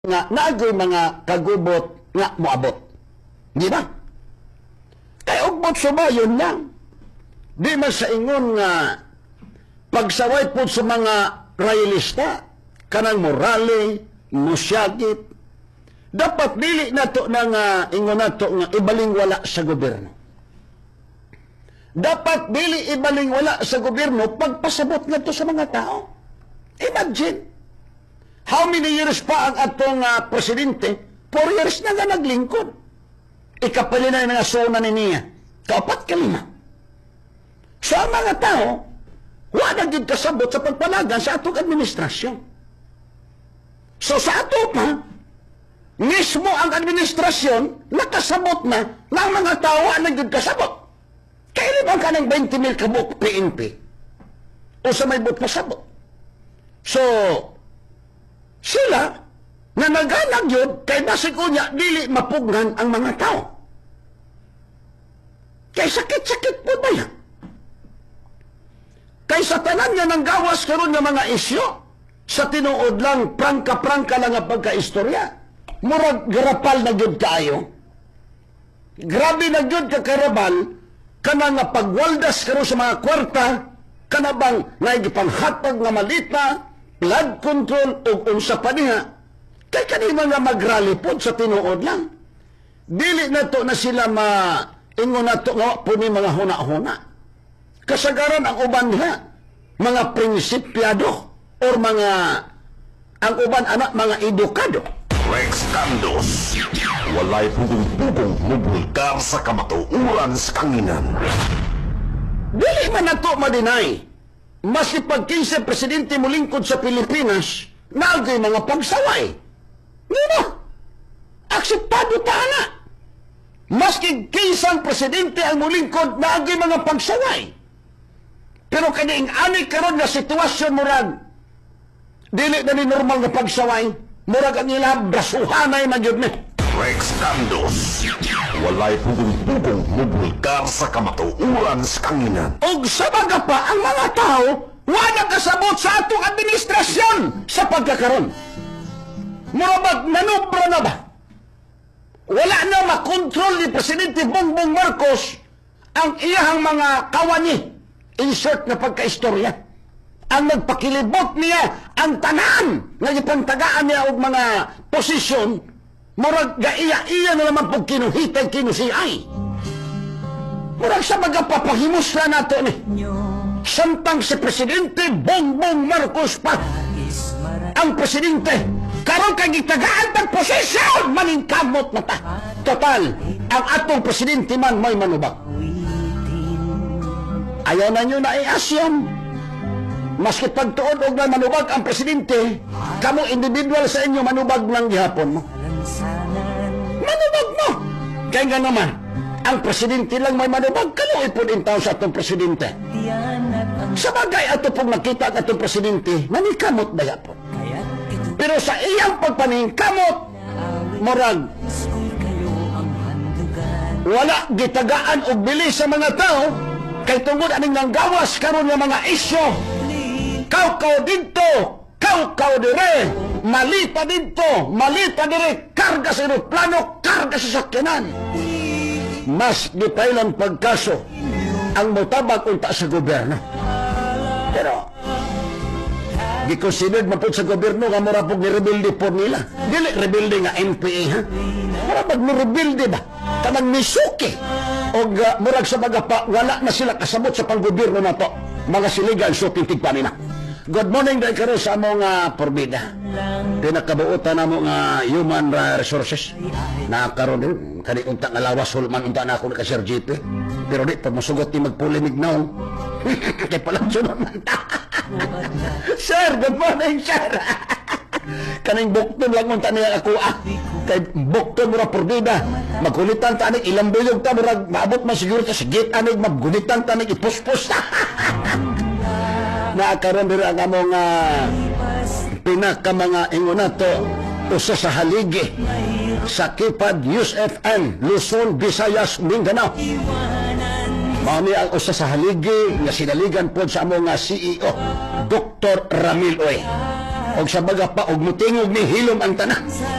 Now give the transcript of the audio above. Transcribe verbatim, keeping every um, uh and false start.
nga naagoy mga kagubot nga moabot. Di ba? Kay ugbot sumayon lang. Di man sa ingon nga pagsaway po sa mga royalista, kanang morale, musyagit, dapat dili na to na nga ingon na to nga ibalingwala sa gobyerno. Dapat dili ibalingwala sa gobyerno pagpasabot na to sa mga tao. Imagine, how many years pa ang atong uh, presidente? Four years na nga naglingkod. Ikapali na yung mga sona ni niya. Kaupat kalima. So ang mga tao, wala gid kasabot sa pagpalagan sa atong administrasyon. So sa ato pa, mismo ang administrasyon, nakasabot na ng mga tao wala gid kasabot. Kailan bang kanang twenty mil kabuk P N P? O sa may bot kasabot? So, sila, na nagalag yun, kay basig unya, dili mapugnan ang mga tao. Kay sakit-sakit po ba yan? Kay sa tanan nga ng gawas karon nga mga isyo, sa tinuod lang, prangka-prangka lang ang pagka-istorya. Murag garapal na gyud kaayo. Grabe na gyud ka karabal, kana nga pagwaldas karon sa mga kwarta, kana bang naigipanghatag nga malita, blood control o unsa pa niya, kay kani mga magrally po sa tinuod lang. Dili na to na sila ma ingon na to nga po ni mga huna-huna. Kasagaran ang uban niya, mga prinsipyado or mga ang uban anak mga edukado. Rex Candos, walay pugong-pugong mubulkar sa kamatuuran sa kanginan. Dili man na to madinay. Mas ipagkinsa presidente mo lingkod sa Pilipinas, nagay mga pagsaway. Nino, akseptado ta na. Maski kinsang presidente ang mulingkod, nagay mga pagsaway. Pero kaniing ani karon nga sitwasyon murag, dili na ni normal nga pagsaway, murag ang ilang brasuhanay na yun eh. Rex Candos, walay pugong-pugong mubulkar sa kamatuuran sa kanginan. Og sa baga pa, ang mga tao, wala kasabot sa atong administrasyon sa pagkakaroon. Murabag, nanubra na ba? Wala na makontrol ni Presidente Bongbong Marcos ang iyahang mga kawani, insert na pagkaistorya. Ang nagpakilibot niya, ang tanan, na ipantagaan niya og mga posisyon, murag gaiya-iya na naman pag kinuhitay kinusiyay. Murag sa magapapahimus na nato ni. Samtang si Presidente Bongbong Marcos pa, ang Presidente, karon kay gitagaan tag posisyon, maningkamot na ta. Total, ang atong Presidente man may manubag. Ayaw na nyo na i-assume. Maski pagtuod og na manubag ang Presidente, kamo individual sa inyo manubag ng gihapon mo. Manubag mo! Kaya nga naman, ang Presidente lang may manubag, kaluoy po din tao sa atong Presidente. Sa bagay, ato pong nakita ang atong Presidente, manikamot na po. Pero sa iyang pagpaningkamot, morag, wala gitagaan o bilis sa mga tao, kay tungod aning nanggawas karon nga mga isyo, kaw-kaw dito, kaw-kaw dire, malita dito, malita dire, karga sa aeroplano, karga sa sakyanan. Mas gipailan pagkaso ang motabag unta sa gobyerno. Pero gikonsidered man po sa gobyerno nga mura pong nirebilde po nila. Dili rebilde nga M P A, ha? Mura pag nirebilde ba? Kanang misuki. O uh, murag sa mga pa, wala na sila kasabot sa panggobyerno na to. Mga siligan, so tintigpa nila. Good morning, dahil karon sa among uh, porbida. Pinakabuutan na mo nga human resources. Nakakaroon din, kaniunta nga lawas, hulman unta na ako na ka Sir G P. Pero di, pag masugot ni magpulimig na oh. Kaya palang sunod man ta. Sir, good morning, sir. Kaning bukton lang unta niya ako ah. Kay bukton mura porbida. Magkulitan ta anig, ilang bilog ta, murag maabot man siguro ta, sigit anig, magkulitan ta anig, ipuspos ta. Nakakaroon din ang among uh, pinaka mga ingunato usa sa haligi sa Kipad News F M Luzon, Visayas, Mindanao. Mami ang usa sa haligi nga sinaligan po sa among uh, C E O Doctor Ramil Oy. Og sa baga pa, og mutingog ni hilom ang tanan.